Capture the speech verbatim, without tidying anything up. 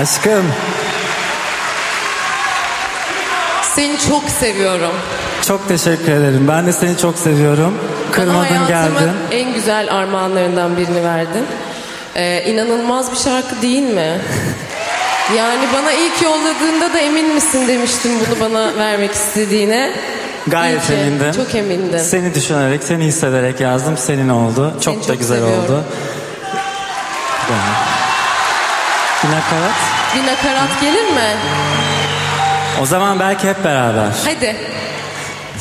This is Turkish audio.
Aşkım. Seni çok seviyorum. Çok teşekkür ederim. Ben de seni çok seviyorum. Kırmadın, geldin. Hayatımın en güzel armağanlarından birini verdin. Ee, inanılmaz bir şarkı değil mi? Yani bana ilk yolladığında da emin misin demiştim bunu bana vermek istediğine. Gayet İyi ki, emindim. çok emindim. Seni düşünerek, seni hissederek yazdım. Senin oldu. Çok Seni da çok güzel seviyorum. oldu. Bir nakarat. Bir nakarat gelir mi? O zaman belki hep beraber. Hadi.